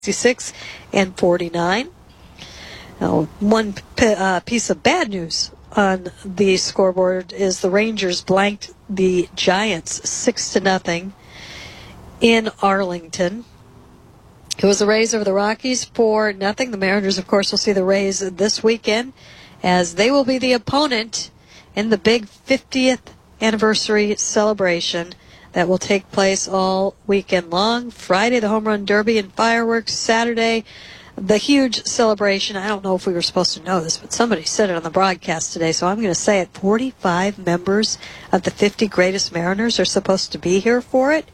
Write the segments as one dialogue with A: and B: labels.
A: 66 and 49. Now, one piece of bad news on the scoreboard is the Rangers blanked the Giants 6-0 in Arlington. It was the Rays over the Rockies 4-0. The Mariners, of course, will see the Rays this weekend as they will be the opponent in the big 50th anniversary celebration that will take place all weekend long. Friday, the Home Run Derby and fireworks. Saturday, the huge celebration. I don't know if we were supposed to know this, but somebody said it on the broadcast today, so I'm going to say it. 45 members of the 50 greatest Mariners are supposed to be here for it.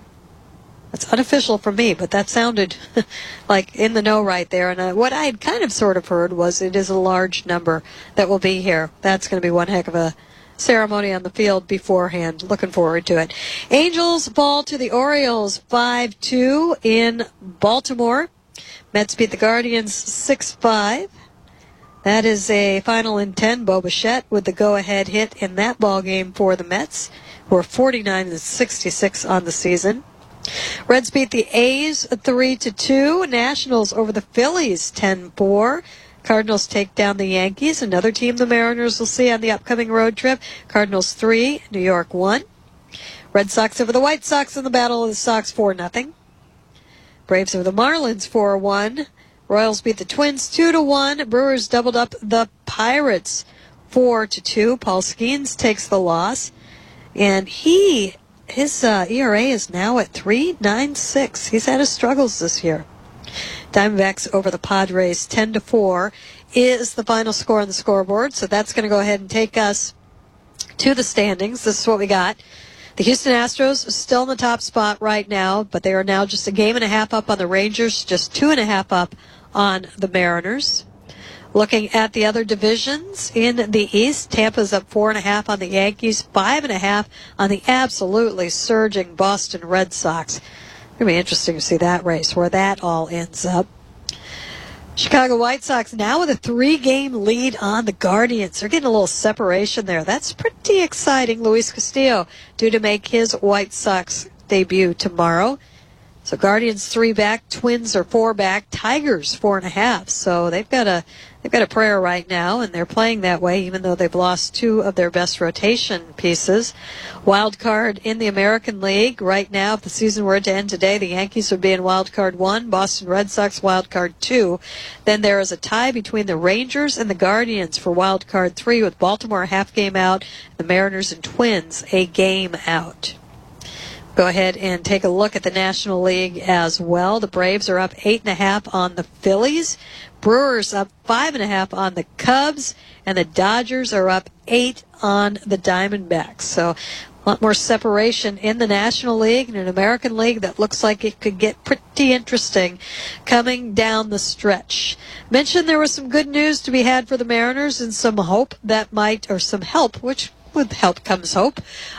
A: That's unofficial for me, but that sounded like in the know right there. And what I had kind of sort of heard was it is a large number that will be here. That's going to be one heck of a ceremony on the field beforehand. Looking forward to it. Angels fall to the Orioles 5-2 in Baltimore. Mets beat the Guardians 6-5. That is a final in 10. Bo Bichette with the go-ahead hit in that ball game for the Mets, who are 49-66 on the season. Reds beat the A's 3-2. Nationals over the Phillies 10-4. Cardinals take down the Yankees, another team the Mariners will see on the upcoming road trip. Cardinals 3, New York 1. Red Sox over the White Sox in the Battle of the Sox 4-0. Braves over the Marlins 4-1. Royals beat the Twins 2-1. Brewers doubled up the Pirates 4-2. Paul Skeens takes the loss, and his ERA is now at 3.96. He's had his struggles this year. Diamondbacks over the Padres 10-4 is the final score on the scoreboard. So that's going to go ahead and take us to the standings. This is what we got. The Houston Astros still in the top spot right now, but they are now just a game and a half up on the Rangers, just 2.5 up on the Mariners. Looking at the other divisions in the East, Tampa's up 4.5 on the Yankees, 5.5 on the absolutely surging Boston Red Sox. It's going to be interesting to see that race, where that all ends up. Chicago White Sox now with a 3-game lead on the Guardians. They're getting a little separation there. That's pretty exciting. Luis Castillo due to make his White Sox debut tomorrow. So Guardians 3 back, Twins are 4 back, Tigers 4.5. So they've got a prayer right now, and they're playing that way even though they've lost 2 of their best rotation pieces. Wild card in the American League right now. If the season were to end today, the Yankees would be in wild card 1, Boston Red Sox wild card 2. Then there is a tie between the Rangers and the Guardians for wild card 3, with Baltimore a half game out, the Mariners and Twins a game out. Go ahead and take a look at the National League as well. The Braves are up 8.5 on the Phillies. Brewers up 5.5 on the Cubs. And the Dodgers are up 8 on the Diamondbacks. So a lot more separation in the National League and an American League that looks like it could get pretty interesting coming down the stretch. Mentioned there was some good news to be had for the Mariners and some hope that might, or some help, which with help comes hope.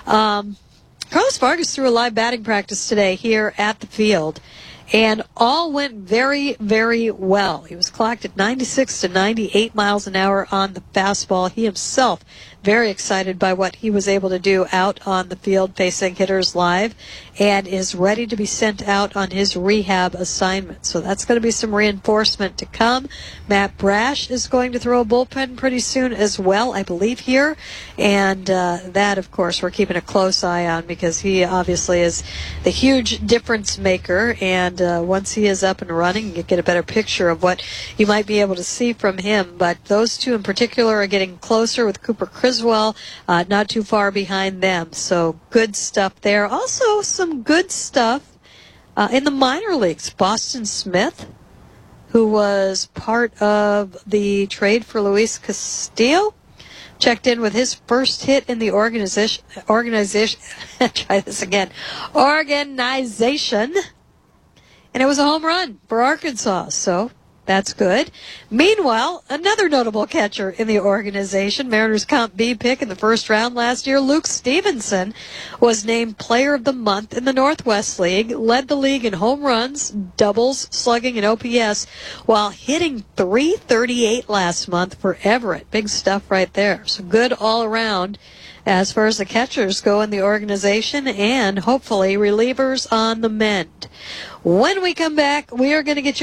A: Carlos Vargas threw a live batting practice today here at the field, and all went very, very well. He was clocked at 96 to 98 miles an hour on the fastball. He himself very excited by what he was able to do out on the field facing hitters live, and is ready to be sent out on his rehab assignment. So that's going to be some reinforcement to come. Matt Brash is going to throw a bullpen pretty soon as well, I believe, here. And that, of course, we're keeping a close eye on because he obviously is the huge difference maker. And once he is up and running, you get a better picture of what you might be able to see from him. But those two in particular are getting closer, with Cooper Criswell not too far behind them. So good stuff there. Also, some good stuff in the minor leagues. Boston Smith, who was part of the trade for Luis Castillo, checked in with his first hit in the organization. Try this again. Organization. And it was a home run for Arkansas. So that's good. Meanwhile, another notable catcher in the organization, Mariners Comp B pick in the first round last year, Luke Stevenson, was named Player of the Month in the Northwest League, led the league in home runs, doubles, slugging, and OPS, while hitting .338 last month for Everett. Big stuff right there. So good all around as far as the catchers go in the organization, and hopefully relievers on the mend. When we come back, we are going to get you